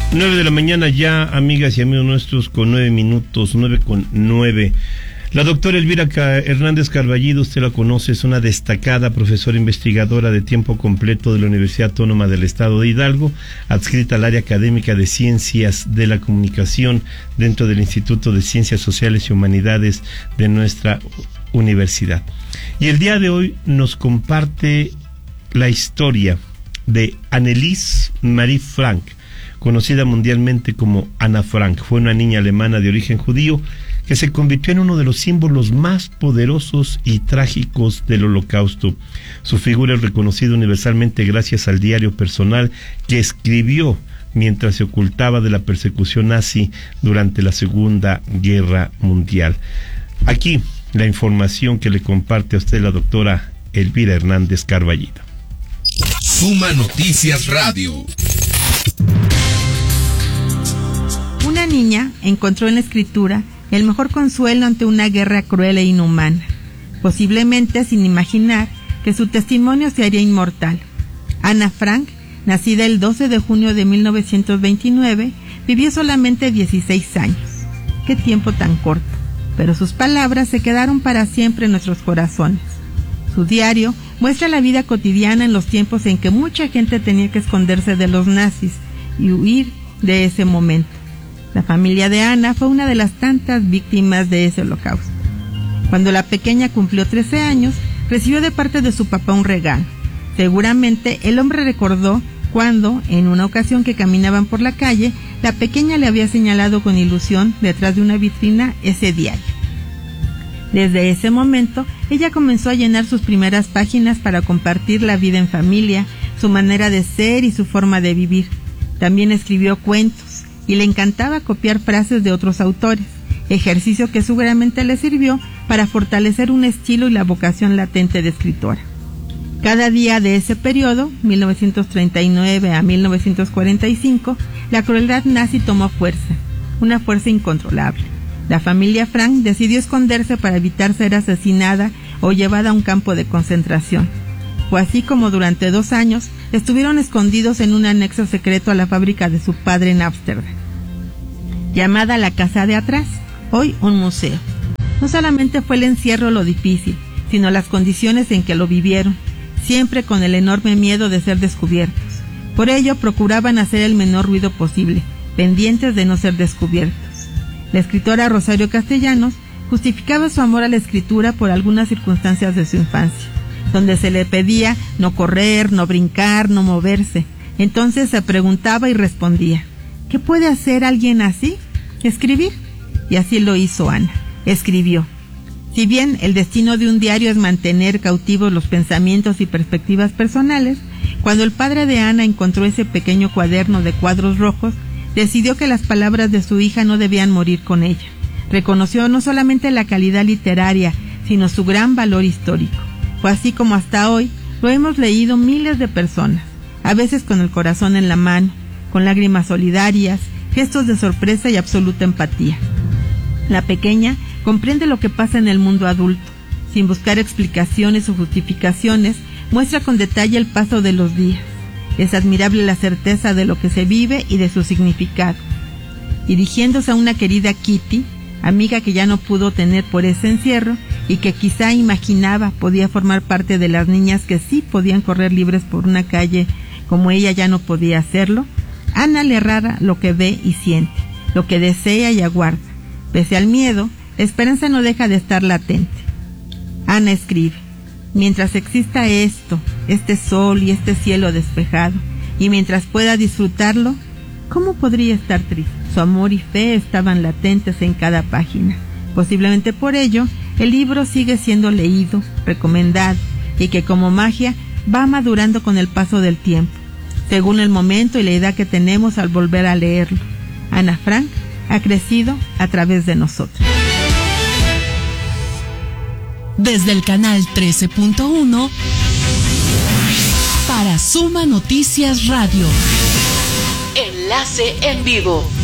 9 de la mañana ya, amigas y amigos nuestros, con 9 minutos, 9:09. La doctora Elvira Hernández Carballido, usted la conoce, es una destacada profesora investigadora de tiempo completo de la Universidad Autónoma del Estado de Hidalgo, adscrita al área académica de Ciencias de la Comunicación dentro del Instituto de Ciencias Sociales y Humanidades de nuestra universidad. Y el día de hoy nos comparte la historia de Anneliese Marie Frank, conocida mundialmente como Ana Frank. Fue una niña alemana de origen judío que se convirtió en uno de los símbolos más poderosos y trágicos del Holocausto. Su figura es reconocida universalmente gracias al diario personal que escribió mientras se ocultaba de la persecución nazi durante la Segunda Guerra Mundial. Aquí la información que le comparte a usted la doctora Elvira Hernández Carballido. Suma Noticias Radio. Una niña encontró en la escritura el mejor consuelo ante una guerra cruel e inhumana, posiblemente sin imaginar que su testimonio se haría inmortal. Ana Frank, nacida el 12 de junio de 1929, vivió solamente 16 años. Qué tiempo tan corto, pero sus palabras se quedaron para siempre en nuestros corazones. Su diario muestra la vida cotidiana en los tiempos en que mucha gente tenía que esconderse de los nazis y huir de ese momento. La familia de Ana fue una de las tantas víctimas de ese holocausto. Cuando la pequeña cumplió 13 años, recibió de parte de su papá un regalo. Seguramente el hombre recordó cuando, en una ocasión que caminaban por la calle, la pequeña le había señalado con ilusión detrás de una vitrina ese diario. Desde ese momento, ella comenzó a llenar sus primeras páginas para compartir la vida en familia, su manera de ser y su forma de vivir. También escribió cuentos y le encantaba copiar frases de otros autores, ejercicio que seguramente le sirvió para fortalecer un estilo y la vocación latente de escritora. Cada día de ese periodo, 1939 a 1945, la crueldad nazi tomó fuerza, una fuerza incontrolable. La familia Frank decidió esconderse para evitar ser asesinada o llevada a un campo de concentración. Fue así como durante 2 años estuvieron escondidos en un anexo secreto a la fábrica de su padre en Ámsterdam, llamada la Casa de Atrás, hoy un museo. No solamente fue el encierro lo difícil, sino las condiciones en que lo vivieron, siempre con el enorme miedo de ser descubiertos. Por ello procuraban hacer el menor ruido posible, pendientes de no ser descubiertos. La escritora Rosario Castellanos justificaba su amor a la escritura por algunas circunstancias de su infancia, donde se le pedía no correr, no brincar, no moverse. Entonces se preguntaba y respondía, ¿qué puede hacer alguien así? Escribir. Y así lo hizo Ana, escribió. Si bien el destino de un diario es mantener cautivos los pensamientos y perspectivas personales, cuando el padre de Ana encontró ese pequeño cuaderno de cuadros rojos, decidió que las palabras de su hija no debían morir con ella. Reconoció no solamente la calidad literaria, sino su gran valor histórico. Fue así como hasta hoy lo hemos leído miles de personas, a veces con el corazón en la mano, con lágrimas solidarias, gestos de sorpresa y absoluta empatía. La pequeña comprende lo que pasa en el mundo adulto. Sin buscar explicaciones o justificaciones, muestra con detalle el paso de los días. Es admirable la certeza de lo que se vive y de su significado. Dirigiéndose a una querida Kitty, amiga que ya no pudo tener por ese encierro y que quizá imaginaba podía formar parte de las niñas que sí podían correr libres por una calle como ella ya no podía hacerlo, Ana le narra lo que ve y siente, lo que desea y aguarda. Pese al miedo, la esperanza no deja de estar latente. Ana escribe: mientras exista esto, este sol y este cielo despejado, y mientras pueda disfrutarlo, ¿cómo podría estar triste? Su amor y fe estaban latentes en cada página. Posiblemente por ello, el libro sigue siendo leído, recomendado, y que como magia va madurando con el paso del tiempo, según el momento y la edad que tenemos al volver a leerlo. Ana Frank ha crecido a través de nosotros. Desde el canal 13.1 para Suma Noticias Radio. Enlace en vivo.